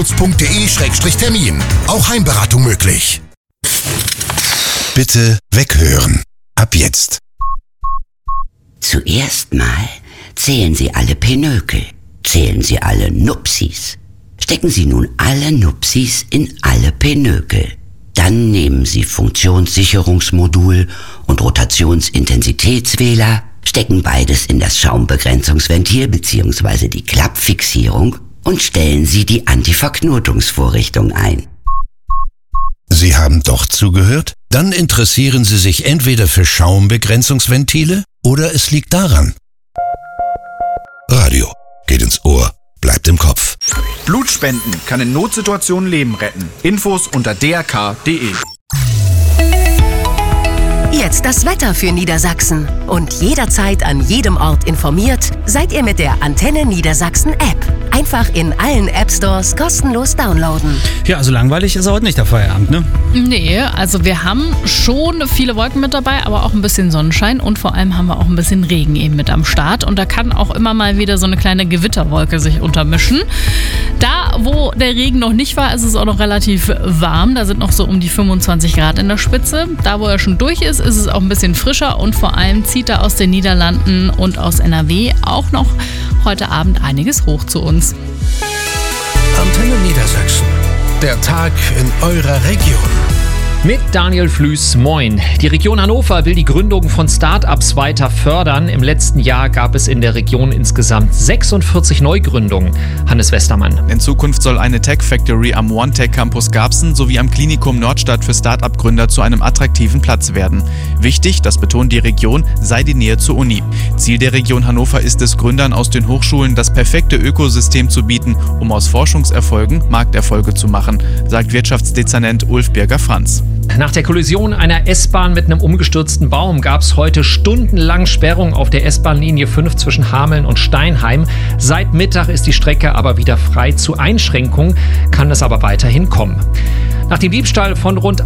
.de/termin. Auch Heimberatung möglich. Bitte weghören. Ab jetzt. Zuerst mal zählen Sie alle Pinökel. Zählen Sie alle Nupsis. Stecken Sie nun alle Nupsis in alle Pinökel. Dann nehmen Sie Funktionssicherungsmodul und Rotationsintensitätswähler, stecken beides in das Schaumbegrenzungsventil bzw. die Klappfixierung und stellen Sie die Antiverknotungsvorrichtung ein. Sie haben doch zugehört? Dann interessieren Sie sich entweder für Schaumbegrenzungsventile oder es liegt daran. Radio geht ins Ohr, bleibt im Kopf. Blutspenden kann in Notsituationen Leben retten. Infos unter drk.de. Jetzt das Wetter für Niedersachsen. Und jederzeit an jedem Ort informiert, seid ihr mit der Antenne Niedersachsen App. Einfach in allen App-Stores kostenlos downloaden. Ja, also langweilig ist heute nicht der Feierabend, ne? Nee, also wir haben schon viele Wolken mit dabei, aber auch ein bisschen Sonnenschein und vor allem haben wir auch ein bisschen Regen eben mit am Start. Und da kann auch immer mal wieder so eine kleine Gewitterwolke sich untermischen. Da, wo der Regen noch nicht war, ist es auch noch relativ warm. Da sind noch so um die 25 Grad in der Spitze. Da, wo er schon durch ist, ist es auch ein bisschen frischer und vor allem zieht er aus den Niederlanden und aus NRW auch noch heute Abend einiges hoch zu uns. Antenne Niedersachsen. Der Tag in eurer Region. Mit Daniel Flüß, moin. Die Region Hannover will die Gründung von Start-ups weiter fördern. Im letzten Jahr gab es in der Region insgesamt 46 Neugründungen. Hannes Westermann. In Zukunft soll eine Tech Factory am OneTech Campus Garbsen sowie am Klinikum Nordstadt für Start-up-Gründer zu einem attraktiven Platz werden. Wichtig, das betont die Region, sei die Nähe zur Uni. Ziel der Region Hannover ist es, Gründern aus den Hochschulen das perfekte Ökosystem zu bieten, um aus Forschungserfolgen Markterfolge zu machen, sagt Wirtschaftsdezernent Ulf Birger-Franz. Nach der Kollision einer S-Bahn mit einem umgestürzten Baum gab es heute stundenlang Sperrung auf der S-Bahn-Linie 5 zwischen Hameln und Steinheim. Seit Mittag ist die Strecke aber wieder frei. Zu Einschränkungen kann es aber weiterhin kommen. Nach dem Diebstahl von rund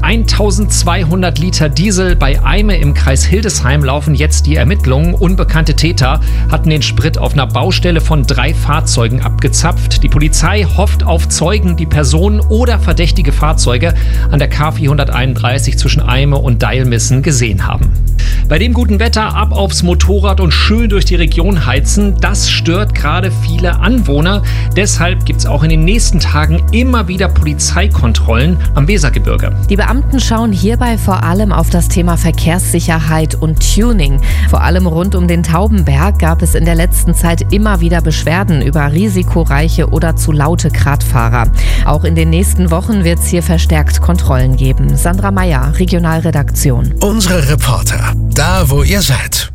1200 Liter Diesel bei Eyme im Kreis Hildesheim laufen jetzt die Ermittlungen. Unbekannte Täter hatten den Sprit auf einer Baustelle von 3 Fahrzeugen abgezapft. Die Polizei hofft auf Zeugen, die Personen oder verdächtige Fahrzeuge an der K431 zwischen Eyme und Deilmissen gesehen haben. Bei dem guten Wetter ab aufs Motorrad und schön durch die Region heizen, das stört gerade viele Anwohner. Deshalb gibt es auch in den nächsten Tagen immer wieder Polizeikontrollen am Wesergebirge. Die Beamten schauen hierbei vor allem auf das Thema Verkehrssicherheit und Tuning. Vor allem rund um den Taubenberg gab es in der letzten Zeit immer wieder Beschwerden über risikoreiche oder zu laute Radfahrer. Auch in den nächsten Wochen wird es hier verstärkt Kontrollen geben. Sandra Meyer, Regionalredaktion. Unsere Reporter, da wo ihr seid.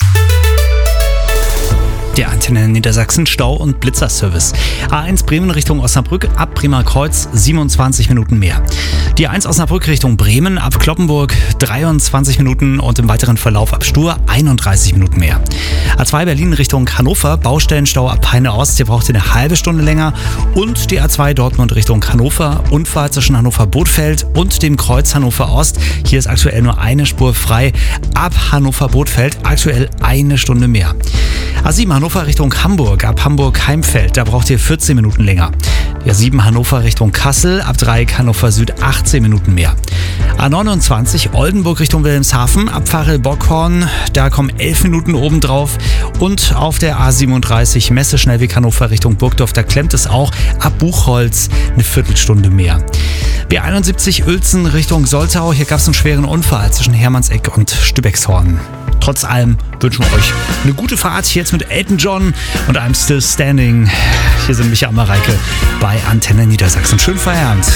Der Antenne Niedersachsen Stau- und Blitzerservice. A1 Bremen Richtung Osnabrück ab Bremer Kreuz 27 Minuten mehr. Die A1 Osnabrück Richtung Bremen ab Cloppenburg 23 Minuten und im weiteren Verlauf ab Stur 31 Minuten mehr. A2 Berlin Richtung Hannover, Baustellenstau ab Peine Ost, hier braucht ihr eine halbe Stunde länger. Und die A2 Dortmund Richtung Hannover, Unfall zwischen Hannover-Bodfeld und dem Kreuz Hannover Ost. Hier ist aktuell nur eine Spur frei. Ab Hannover-Bodfeld aktuell eine Stunde mehr. A7 Hannover Richtung Hamburg, ab Hamburg-Heimfeld, da braucht ihr 14 Minuten länger. Die A7 Hannover Richtung Kassel, ab Dreieck Hannover Süd 18 Minuten mehr. A29 Oldenburg Richtung Wilhelmshaven, ab Pfarrel-Bockhorn, da kommen 11 Minuten obendrauf. Und auf der A37 Messe-Schnellweg Hannover Richtung Burgdorf, da klemmt es auch ab Buchholz eine Viertelstunde mehr. B71 Uelzen Richtung Soltau, hier gab es einen schweren Unfall zwischen Hermannseck und Stübeckshorn. Trotz allem wünschen wir euch eine gute Fahrt hier jetzt mit Elton John und I'm Still Standing. Hier sind Micha und Mareike bei Antenne Niedersachsen. Schönen Feierabend.